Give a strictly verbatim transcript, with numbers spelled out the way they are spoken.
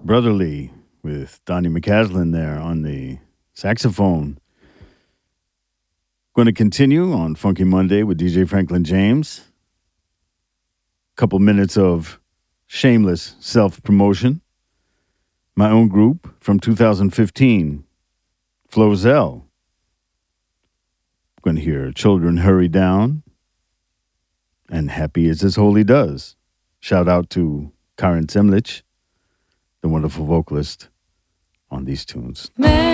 Brotherly with Donnie McCaslin there on the saxophone. Going to continue on Funky Monday with D J Franklin James. Couple minutes of shameless self-promotion. My own group from two thousand fifteen, Flozell. Going to hear Children Hurry Down and Happy Is As Holy Does. Shout out to Karen Zemlich, the wonderful vocalist on these tunes. Man.